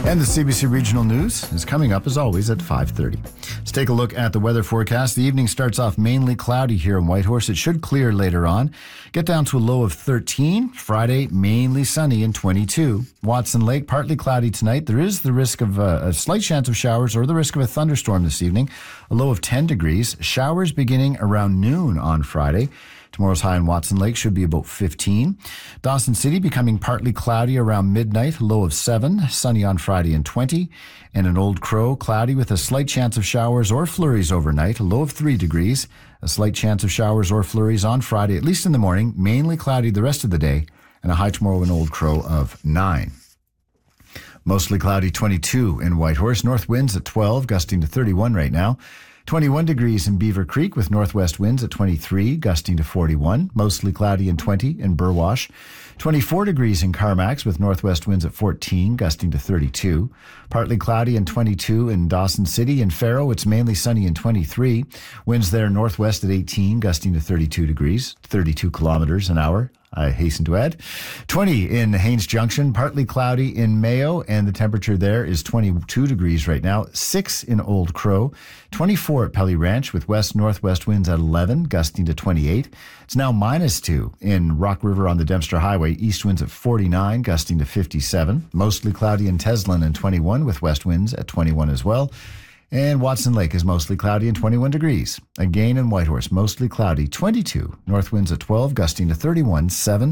And the CBC Regional News is coming up, as always, at 5:30. Let's take a look at the weather forecast. The evening starts off mainly cloudy here in Whitehorse. It should clear later on. Get down to a low of 13. Friday, mainly sunny and 22. Watson Lake, partly cloudy tonight. There is the risk of a slight chance of showers or the risk of a thunderstorm this evening. A low of 10 degrees. Showers beginning around noon on Friday. Tomorrow's high in Watson Lake should be about 15. Dawson City becoming partly cloudy around midnight, low of 7. Sunny on Friday and 20. And in Old Crow, cloudy with a slight chance of showers or flurries overnight, a low of 3 degrees. A slight chance of showers or flurries on Friday, at least in the morning. Mainly cloudy the rest of the day. And a high tomorrow in Old Crow of 9. Mostly cloudy 22 in Whitehorse. North winds at 12, gusting to 31 right now. 21 degrees in Beaver Creek with northwest winds at 23, gusting to 41. Mostly cloudy and 20 in Burwash. 24 degrees in Carmacks with northwest winds at 14, gusting to 32. Partly cloudy and 22 in Dawson City. In Faro, it's mainly sunny and 23. Winds there northwest at 18, gusting to 32 degrees, 32 kilometers an hour. I hasten to add. 20 in Haines Junction, partly cloudy in Mayo, and the temperature there is 22 degrees right now. 6 in Old Crow. 24 at Pelly Ranch with west-northwest winds at 11, gusting to 28. It's now -2 in Rock River on the Dempster Highway. East winds at 49, gusting to 57. Mostly cloudy in Teslin and 21 with west winds at 21 as well. And Watson Lake is mostly cloudy and 21 degrees. Again in Whitehorse, mostly cloudy, 22. North winds at 12, gusting to 31,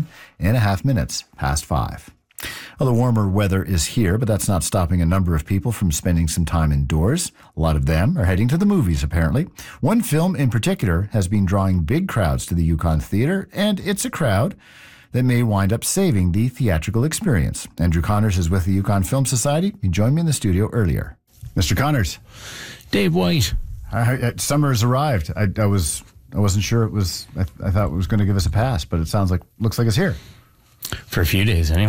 7.5 minutes past 5. Well, the warmer weather is here, but that's not stopping a number of people from spending some time indoors. A lot of them are heading to the movies, apparently. One film in particular has been drawing big crowds to the Yukon Theatre, and it's a crowd that may wind up saving the theatrical experience. Andrew Connors is with the Yukon Film Society. He joined me in the studio earlier. Mr. Connors. Dave White. Summer has arrived. I wasn't sure it was. I thought it was going to give us a pass, but it looks like it's here For a few days, anyway.